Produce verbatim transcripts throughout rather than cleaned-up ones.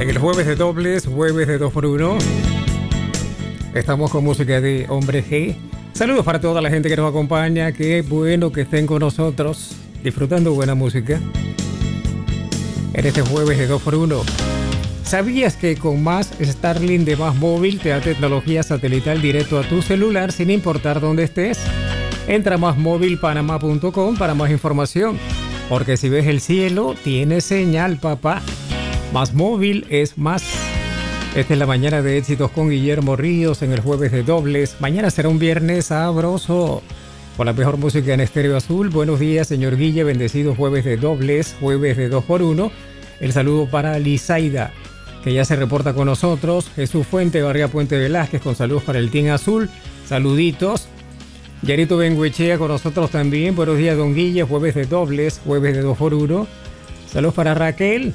En el jueves de dobles, jueves de dos por uno, estamos con música de Hombre G. Saludos para toda la gente que nos acompaña. Qué bueno que estén con nosotros, disfrutando buena música en este jueves de dos por uno. ¿Sabías que con Más Starlink de Más Móvil te da tecnología satelital directo a tu celular sin importar dónde estés? Entra a más móvil panamá punto com para más información, porque si ves el cielo, tiene señal, papá. Más Móvil es más. Esta es la mañana de éxitos con Guillermo Ríos en el jueves de dobles. Mañana será un viernes sabroso con la mejor música en Estéreo Azul. Buenos días, señor Guille. Bendecido jueves de dobles, jueves de dos por uno. El saludo para Lizaida, que ya se reporta con nosotros. Jesús Fuente, Barria Puente Velázquez, con saludos para el Team Azul. Saluditos. Yarito Benguechea con nosotros también. Buenos días, don Guille. Jueves de dobles, jueves de dos por uno. Saludos para Raquel.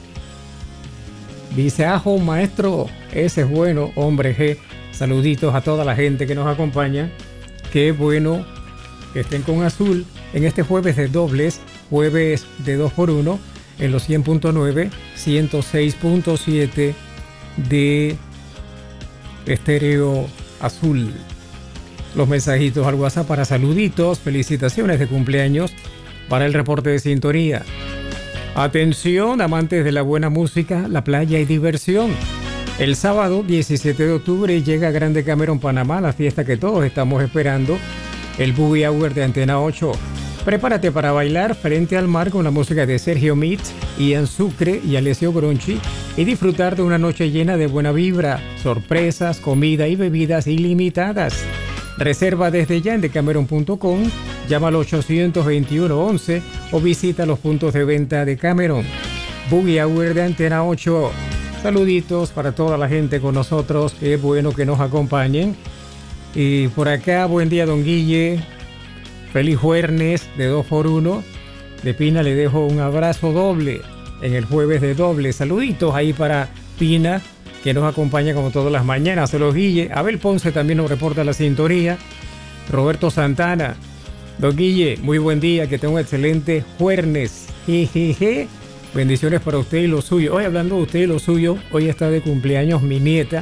Dice, ajo, maestro, ese es bueno, Hombre G. Saluditos a toda la gente que nos acompaña. Qué bueno que estén con Azul en este jueves de dobles, jueves de dos por uno, en los cien punto nueve, ciento seis punto siete de Estéreo Azul. Los mensajitos al WhatsApp para saluditos, felicitaciones de cumpleaños para el reporte de sintonía. Atención, amantes de la buena música, la playa y diversión. El sábado diecisiete de octubre llega a Grande Cameron, Panamá, la fiesta que todos estamos esperando, el Boogie Hour de Antena ocho. Prepárate para bailar frente al mar con la música de Sergio Mit, Ian Sucre y Alessio Gronchi y disfrutar de una noche llena de buena vibra, sorpresas, comida y bebidas ilimitadas. Reserva desde ya en decameron punto com, llama al ochocientos veintiuno once o visita los puntos de venta de Cameron. Boogie Hour de Antena ocho. Saluditos para toda la gente con nosotros, qué bueno que nos acompañen. Y por acá, buen día, don Guille. Feliz jueves de dos por uno. De Pina le dejo un abrazo doble en el jueves de doble. Saluditos ahí para Pina, que nos acompaña como todas las mañanas. Se los Guille. Abel Ponce también nos reporta la sintonía. Roberto Santana. Don Guille, muy buen día, que tenga un excelente jueves. Jejeje. Bendiciones para usted y lo suyo. Hoy, hablando de usted y lo suyo, hoy está de cumpleaños mi nieta,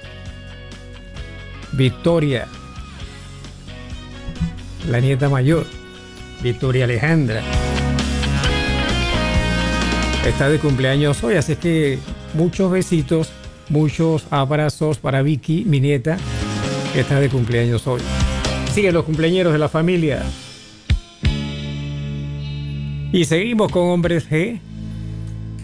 Victoria. La nieta mayor, Victoria Alejandra. Está de cumpleaños hoy, así que muchos besitos, muchos abrazos para Vicky, mi nieta, que está de cumpleaños hoy. Siguen los cumpleañeros de la familia. Y seguimos con Hombres G.